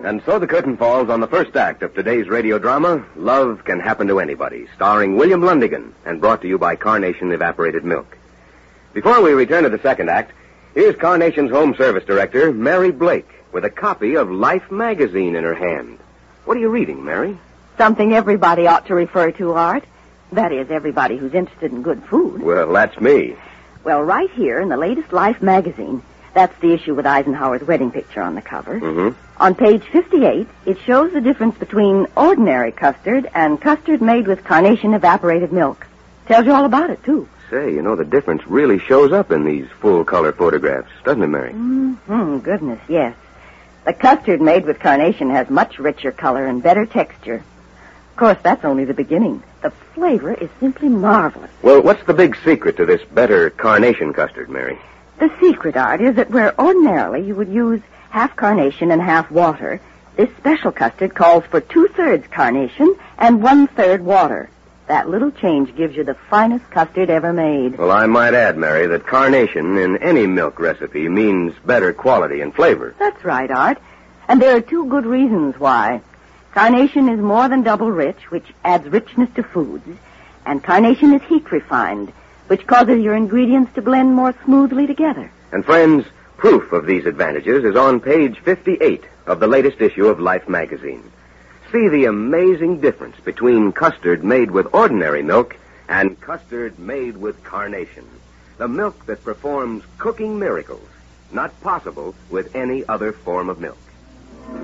And so the curtain falls on the first act of today's radio drama, Love Can Happen to Anybody, starring William Lundigan and brought to you by Carnation Evaporated Milk. Before we return to the second act, here's Carnation's home service director, Mary Blake, with a copy of Life magazine in her hand. What are you reading, Mary? Something everybody ought to refer to, Art. That is, everybody who's interested in good food. Well, that's me. Well, right here in the latest Life magazine, that's the issue with Eisenhower's wedding picture on the cover. Mm-hmm. On page 58, it shows the difference between ordinary custard and custard made with Carnation evaporated milk. Tells you all about it, too. Say, you know, the difference really shows up in these full-color photographs, doesn't it, Mary? Goodness, yes. The custard made with Carnation has much richer color and better texture. Of course, that's only the beginning. The flavor is simply marvelous. Well, what's the big secret to this better Carnation custard, Mary? The secret, Art, is that where ordinarily you would use half Carnation and half water, this special custard calls for 2/3 Carnation and 1/3 water. That little change gives you the finest custard ever made. Well, I might add, Mary, that Carnation in any milk recipe means better quality and flavor. That's right, Art. And there are two good reasons why. Carnation is more than double rich, which adds richness to foods. And Carnation is heat refined, which causes your ingredients to blend more smoothly together. And friends, proof of these advantages is on page 58 of the latest issue of Life magazine. See the amazing difference between custard made with ordinary milk and custard made with Carnation. The milk that performs cooking miracles, not possible with any other form of milk.